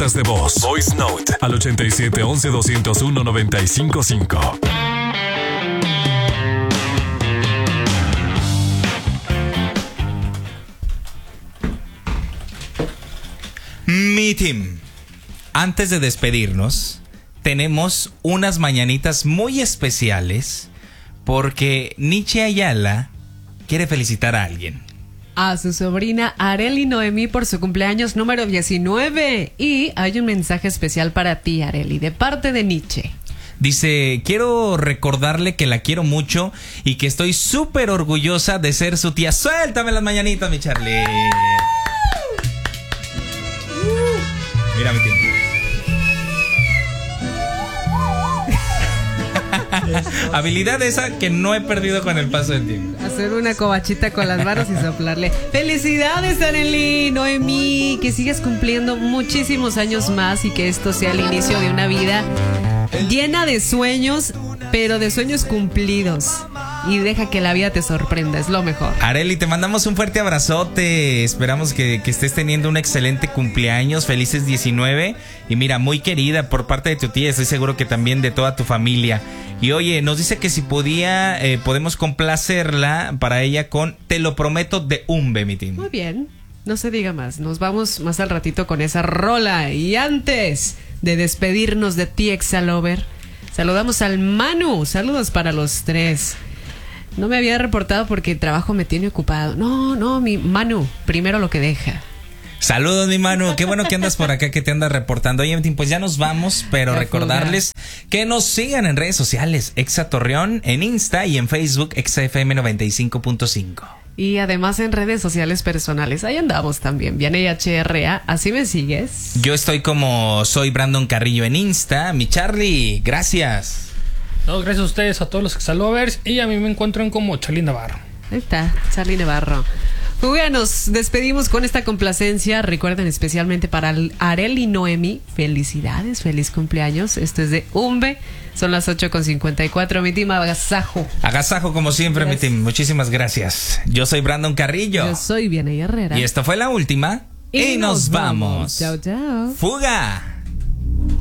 notas de voz. Voice Note al 87 11 201 955. Mi team, antes de despedirnos, tenemos unas mañanitas muy especiales porque Nietzsche Ayala quiere felicitar a alguien. A su sobrina Arely Noemí por su cumpleaños número 19. Y hay un mensaje especial para ti, Arely, de parte de Nietzsche. Dice, quiero recordarle que la quiero mucho y que estoy súper orgullosa de ser su tía. Suéltame las mañanitas, mi Charlie. Mira mi tía. Habilidad esa que no he perdido con el paso del tiempo. Hacer una covachita con las manos y soplarle. ¡Felicidades, Arely Noemí! Que sigas cumpliendo muchísimos años más y que esto sea el inicio de una vida llena de sueños, pero de sueños cumplidos. Y deja que la vida te sorprenda, es lo mejor. Arely, te mandamos un fuerte abrazote. Esperamos que estés teniendo un excelente cumpleaños. Felices 19. Y mira, muy querida por parte de tu tía. Estoy seguro que también de toda tu familia. Y oye, nos dice que si podemos complacerla para ella con Te lo prometo de Umbe, mi team. Muy bien, no se diga más. Nos vamos más al ratito con esa rola. Y antes de despedirnos de ti, Exalover, saludamos al Manu. Saludos para los tres. No me había reportado porque el trabajo me tiene ocupado. No, mi Manu, primero lo que deja. Saludos, mi Manu, qué bueno que andas por acá, que te andas reportando. Oye, pues ya nos vamos, pero recordarles que nos sigan en redes sociales, Exa Torreón, en Insta y en Facebook, Exa FM 95.5. Y además en redes sociales personales, ahí andamos también, Vianey HRA, ¿así me sigues? Yo estoy como soy Brandon Carrillo en Insta. Mi Charlie, gracias. No, gracias a ustedes, a todos los Exalovers, y a mí me encuentran como Charlie Navarro. Ahí está, Charlie Navarro. Pues nos despedimos con esta complacencia. Recuerden, especialmente para Arely Noemí, felicidades, feliz cumpleaños. Esto es de Umbe. Son las 8:54. Mi team, agasajo. Agasajo como siempre, mi team. Muchísimas gracias. Yo soy Brandon Carrillo. Yo soy Vianey Herrera. Y esta fue la última. Y nos vamos. Chao, chao. ¡Fuga!